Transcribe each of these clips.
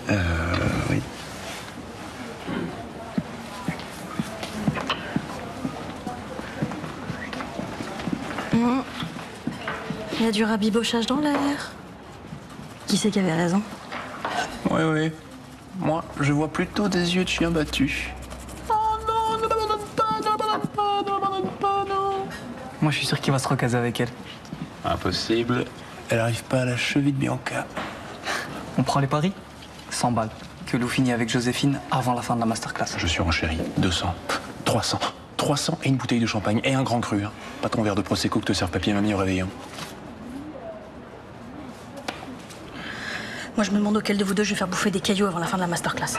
Oui. Il y a du rabibochage dans l'air. Qui c'est qui avait raison? Oui, oui. Moi, je vois plutôt des yeux de chien battu. Oh non, ne m'abandonne pas, ne m'abandonne pas, ne m'abandonne pas, non. Moi, je suis sûr qu'il va se recaser avec elle. Impossible. Elle arrive pas à la cheville de Bianca. On prend les paris 100 balles. Que Lou finit avec Joséphine avant la fin de la masterclass. Je suis renchéri. 200. 300. 300 et une bouteille de champagne. Et un grand cru. Hein. Pas ton verre de Prosecco que te serve papy et mamie au réveillon. Moi, je me demande auquel de vous deux je vais faire bouffer des cailloux avant la fin de la masterclass.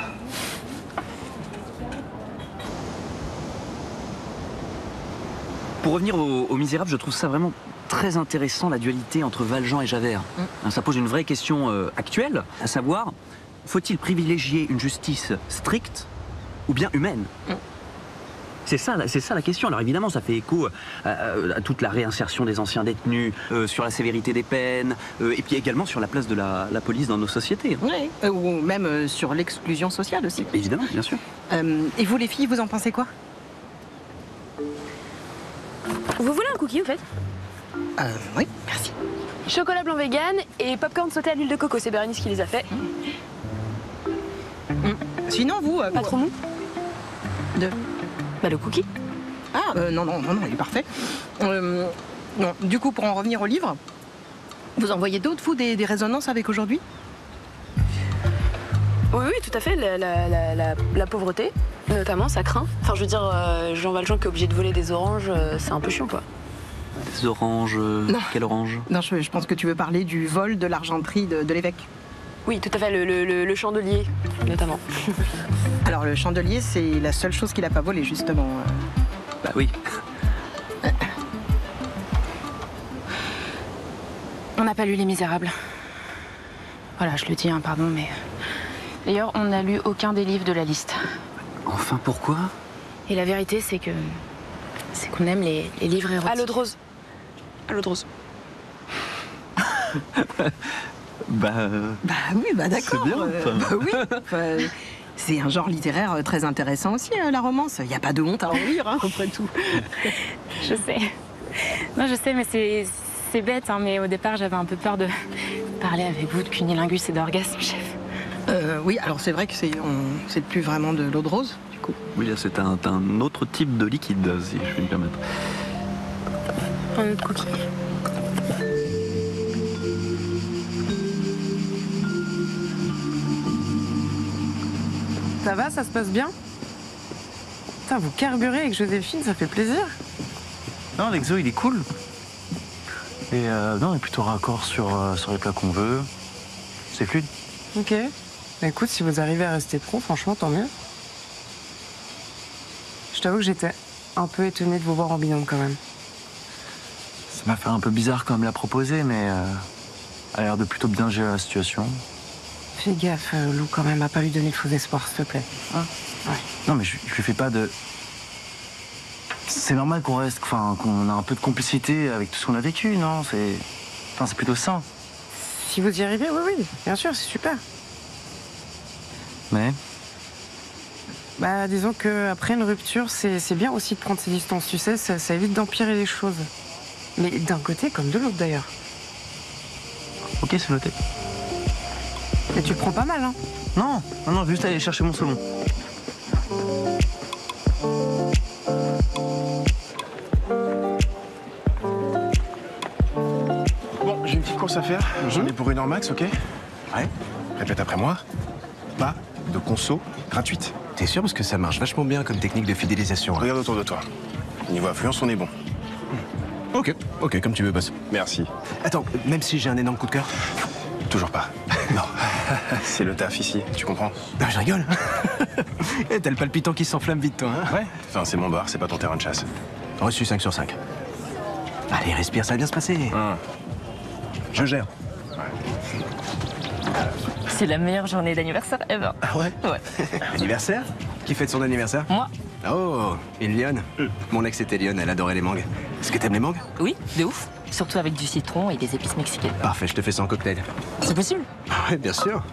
Pour revenir aux Misérables, je trouve ça vraiment très intéressant, la dualité entre Valjean et Javert. Ça pose une vraie question actuelle, à savoir, faut-il privilégier une justice stricte ou bien humaine? C'est ça la question. Alors évidemment, ça fait écho à toute la réinsertion des anciens détenus, sur la sévérité des peines, et puis également sur la place de la police dans nos sociétés. Oui, ou même sur l'exclusion sociale aussi. Évidemment, bien sûr. Et vous les filles, vous en pensez quoi? Vous voulez un cookie, au fait? Oui, merci. Chocolat blanc vegan et popcorn sauté à l'huile de coco. C'est Bérénice qui les a fait. Sinon, vous... Pas trop mou? Bah, le cookie. Non, il est parfait. Non, du coup, pour en revenir au livre, vous en voyez d'autres, vous, des résonances avec aujourd'hui? Oui, tout à fait. La pauvreté, notamment, ça craint. Enfin, je veux dire, Jean Valjean qui est obligé de voler des oranges, c'est un peu chiant, quoi. Des oranges... Non. Quelle orange? Non, je pense que tu veux parler du vol de l'argenterie de l'évêque. Oui, tout à fait, le chandelier, notamment. Alors, le chandelier, c'est la seule chose qu'il n'a pas volé, justement. Bah oui. On n'a pas lu Les Misérables. Voilà, je le dis, hein, pardon, mais... D'ailleurs, on n'a lu aucun des livres de la liste. Enfin, pourquoi? Et la vérité, c'est qu'on aime les livres érotiques. À l'eau de rose. À l'eau de rose. Bah oui, d'accord. C'est bien. Bah oui. Enfin, c'est un genre littéraire très intéressant aussi, la romance. Il n'y a pas de honte à en lire, hein, après tout. Je sais. Non, je sais, mais c'est bête, hein, mais au départ, j'avais un peu peur de parler avec vous de cunilingus et d'orgasme, chef. Oui, alors c'est vrai que c'est plus vraiment de l'eau de rose, du coup. Oui, là, c'est un autre type de liquide, si je puis me permettre. Un autre cookie. Ça va, ça se passe bien? Putain, vous carburez avec Joséphine, ça fait plaisir. Non, l'exo, il est cool. Et non, on est plutôt raccord sur les plats qu'on veut. C'est fluide. Ok. Bah, écoute, si vous arrivez à rester pro, franchement, tant mieux. Je t'avoue que j'étais un peu étonnée de vous voir en binôme quand même. Ça m'a fait un peu bizarre quand même la proposer, mais elle a l'air de plutôt bien gérer la situation. Fais gaffe, Lou, quand même, à pas lui donner de faux espoirs, s'il te plaît. Hein? Ouais. Non, mais je lui fais pas de... C'est normal qu'on reste, enfin, qu'on a un peu de complicité avec tout ce qu'on a vécu, non? C'est plutôt sain. Si vous y arrivez, oui, bien sûr, c'est super. Mais Bah, disons qu'après une rupture, c'est bien aussi de prendre ses distances, tu sais, ça évite d'empirer les choses. Mais d'un côté comme de l'autre, d'ailleurs. ok, c'est noté. Et tu le prends pas mal, hein? Non, juste aller chercher mon saumon. Bon, j'ai une petite course à faire. J'en ai pour 1 heure max, ok? Ouais. Répète après moi. Pas de conso gratuite. T'es sûr? Parce que ça marche vachement bien comme technique de fidélisation. Hein. Regarde autour de toi. Niveau affluence, on est bon. Ok, comme tu veux, boss. Merci. Attends, même si j'ai un énorme coup de cœur? Toujours pas. Non. C'est le taf ici, tu comprends? Non, je rigole. T'as le palpitant qui s'enflamme vite, toi, hein? Ouais. Enfin, c'est mon bar, c'est pas ton terrain de chasse. Reçu 5 sur 5. Allez, respire, ça va bien se passer. Je gère. C'est la meilleure journée d'anniversaire ever. Ah ouais? Ouais. Anniversaire? Qui fête son anniversaire? Moi. Oh, une lionne. Mon ex était lionne, elle adorait les mangues. Est-ce que t'aimes les mangues? Oui, de ouf. Surtout avec du citron et des épices mexicaines. Parfait, je te fais ça en cocktail. C'est possible? Ouais, bien sûr.